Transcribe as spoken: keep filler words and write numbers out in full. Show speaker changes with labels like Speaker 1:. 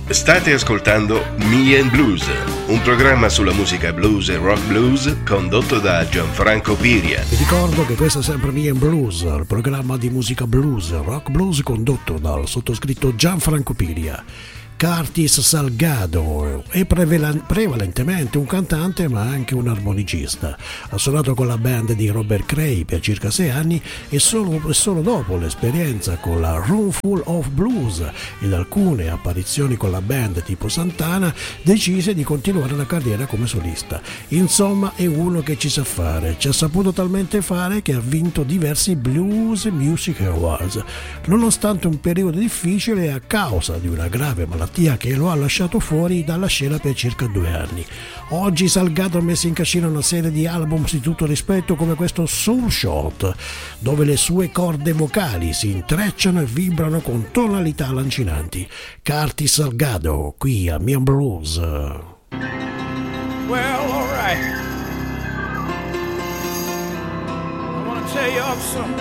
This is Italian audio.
Speaker 1: State ascoltando Me and Blues, un programma sulla musica blues e rock blues condotto da Gianfranco Piria.
Speaker 2: Vi ricordo che questo è sempre Me and Blues, il programma di musica blues, rock blues condotto dal sottoscritto Gianfranco Piria. Curtis Salgado è prevalentemente un cantante ma anche un armonicista. Ha suonato con la band di Robert Cray per circa sei anni e solo, solo dopo l'esperienza con la Roomful of Blues ed alcune apparizioni con la band tipo Santana decise di continuare la carriera come solista. Insomma, è uno che ci sa fare, ci ha saputo talmente fare che ha vinto diversi Blues Music Awards, nonostante un periodo difficile a causa di una grave malattia che lo ha lasciato fuori dalla scena per circa due anni. Oggi Salgado ha messo in cascina una serie di album di tutto rispetto come questo Soul Shot, dove le sue corde vocali si intrecciano e vibrano con tonalità lancinanti. Curtis Salgado qui a Me and Blues.
Speaker 3: Well, all right. I want to tell you of some